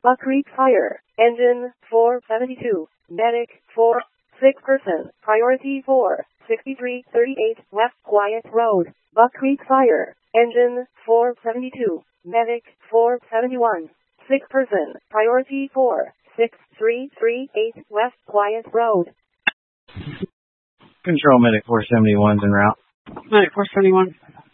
Buck Creek Fire. Engine 472. Medic 4. Sick person. Priority 4. 6338 West Quiet Road. Buck Creek Fire. Engine 472. Medic 471. Sick person. Priority 4. 6338 West Quiet Road. Control Medic 471's en route. Medic 471.